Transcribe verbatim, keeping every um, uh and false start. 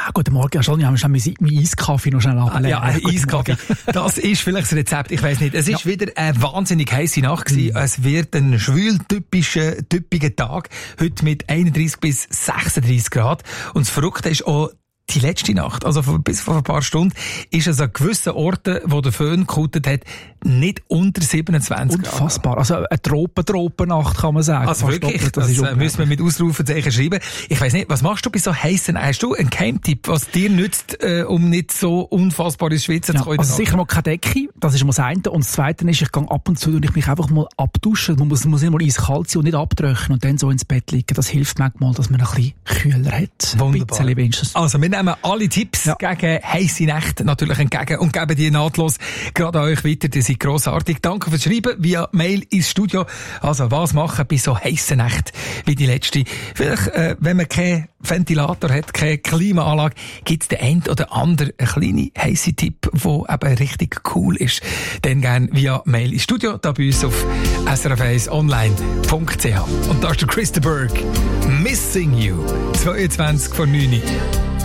guten Morgen, schon. Wir haben schon meinen Eiskaffee noch schnell abgelegt. Ja, ein Eiskaffee. Das ist vielleicht das Rezept, ich weiss nicht. Es ist ja. wieder eine wahnsinnig heisse Nacht gewesen. Mhm. Es wird ein schwül-typischer, typischer Tag. Heute mit einunddreissig bis sechsunddreissig Grad. Und das Verrückte ist auch, die letzte Nacht, also bis vor ein paar Stunden, ist es an gewissen Orten, wo der Föhn gekutet hat, nicht unter siebenundzwanzig Grad. Unfassbar. Also eine Tropen-Tropen-Nacht kann man sagen. Also wirklich, das, das ist müssen wir mit Ausrufezeichen schreiben. Ich weiss nicht, was machst du bei so heissen? Hast du einen Geheimtipp, was dir nützt, äh, um nicht so unfassbar ins Schwitzen ja, zu kommen? Also sicher mal keine Decke, das ist mal das eine. Und das zweite ist, ich gehe ab und zu und ich mich einfach mal abduschen. Man muss, muss immer eiskalt sein und nicht abtrocknen und dann so ins Bett liegen. Das hilft manchmal, dass man ein bisschen kühler hat. Wunderbar. Ein bisschen also wir nehmen alle Tipps ja. gegen heisse Nächte natürlich entgegen und geben die nahtlos gerade an euch weiter. Die sind grossartig. Danke fürs Schreiben via Mail ins Studio. Also was machen bei so heissen Nächten wie die letzte? Vielleicht, äh, wenn man keinen Ventilator hat, keine Klimaanlage, gibt es den einen oder anderen einen kleinen heisse Tipp, der eben richtig cool ist. Dann gerne via Mail ins Studio, da bei uns auf s r f eins online punkt c h. Und da ist der Christa Berg. Missing You. zweiundzwanzig vor neun.